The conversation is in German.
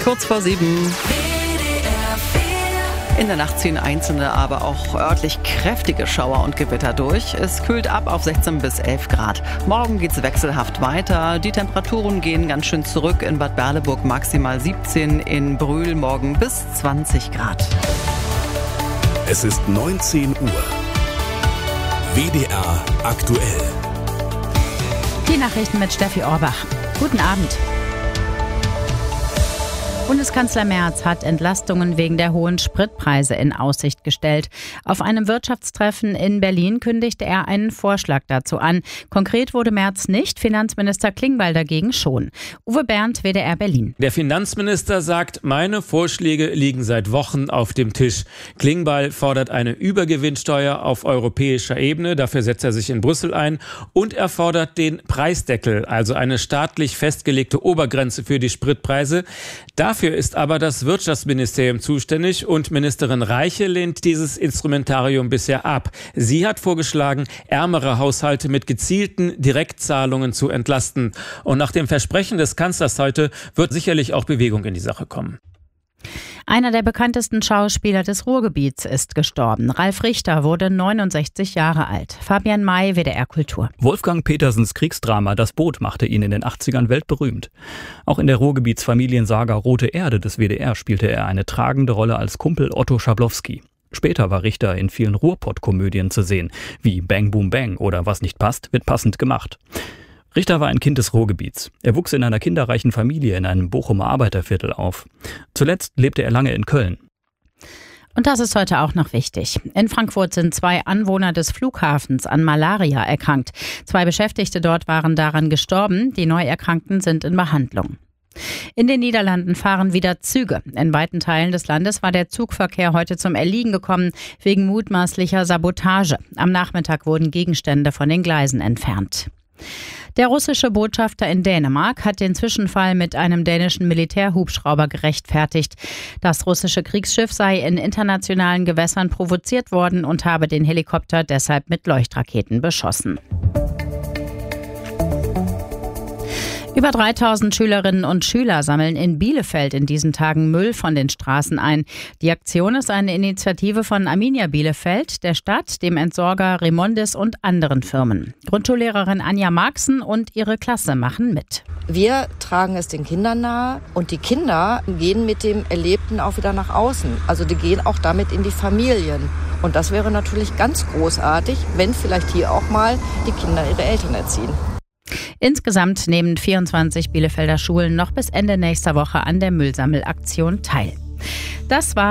Kurz vor 7. In der Nacht ziehen einzelne, aber auch örtlich kräftige Schauer und Gewitter durch. Es kühlt ab auf 16 bis 11 Grad. Morgen geht's wechselhaft weiter. Die Temperaturen gehen ganz schön zurück. In Bad Berleburg maximal 17, in Brühl morgen bis 20 Grad. Es ist 19 Uhr. WDR aktuell. Die Nachrichten mit Steffi Orbach. Guten Abend. Bundeskanzler Merz hat Entlastungen wegen der hohen Spritpreise in Aussicht gestellt. Auf einem Wirtschaftstreffen in Berlin kündigte er einen Vorschlag dazu an. Konkret wurde Merz nicht, Finanzminister Klingbeil dagegen schon. Uwe Berndt, WDR Berlin. Der Finanzminister sagt, meine Vorschläge liegen seit Wochen auf dem Tisch. Klingbeil fordert eine Übergewinnsteuer auf europäischer Ebene, dafür setzt er sich in Brüssel ein. Und er fordert den Preisdeckel, also eine staatlich festgelegte Obergrenze für die Spritpreise. Dafür ist aber das Wirtschaftsministerium zuständig und Ministerin Reiche lehnt dieses Instrumentarium bisher ab. Sie hat vorgeschlagen, ärmere Haushalte mit gezielten Direktzahlungen zu entlasten. Und nach dem Versprechen des Kanzlers heute wird sicherlich auch Bewegung in die Sache kommen. Einer der bekanntesten Schauspieler des Ruhrgebiets ist gestorben. Ralf Richter wurde 69 Jahre alt. Fabian May, WDR Kultur. Wolfgang Petersens Kriegsdrama Das Boot machte ihn in den 80ern weltberühmt. Auch in der Ruhrgebietsfamiliensaga Rote Erde des WDR spielte er eine tragende Rolle als Kumpel Otto Schablowski. Später war Richter in vielen Ruhrpott-Komödien zu sehen, wie Bang Boom Bang oder Was nicht passt, wird passend gemacht. Richter war ein Kind des Ruhrgebiets. Er wuchs in einer kinderreichen Familie in einem Bochumer Arbeiterviertel auf. Zuletzt lebte er lange in Köln. Und das ist heute auch noch wichtig. In Frankfurt sind 2 Anwohner des Flughafens an Malaria erkrankt. 2 Beschäftigte dort waren daran gestorben. Die Neuerkrankten sind in Behandlung. In den Niederlanden fahren wieder Züge. In weiten Teilen des Landes war der Zugverkehr heute zum Erliegen gekommen, wegen mutmaßlicher Sabotage. Am Nachmittag wurden Gegenstände von den Gleisen entfernt. Der russische Botschafter in Dänemark hat den Zwischenfall mit einem dänischen Militärhubschrauber gerechtfertigt. Das russische Kriegsschiff sei in internationalen Gewässern provoziert worden und habe den Helikopter deshalb mit Leuchtraketen beschossen. Über 3000 Schülerinnen und Schüler sammeln in Bielefeld in diesen Tagen Müll von den Straßen ein. Die Aktion ist eine Initiative von Arminia Bielefeld, der Stadt, dem Entsorger Remondis und anderen Firmen. Grundschullehrerin Anja Marxen und ihre Klasse machen mit. Wir tragen es den Kindern nahe und die Kinder gehen mit dem Erlebten auch wieder nach außen. Also die gehen auch damit in die Familien. Und das wäre natürlich ganz großartig, wenn vielleicht hier auch mal die Kinder ihre Eltern erziehen. Insgesamt nehmen 24 Bielefelder Schulen noch bis Ende nächster Woche an der Müllsammelaktion teil. Das war